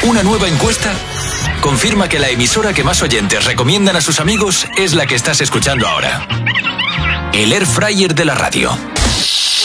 Una nueva encuesta confirma que la emisora que más oyentes recomiendan a sus amigos es la que estás escuchando ahora. El Air Fryer de la radio.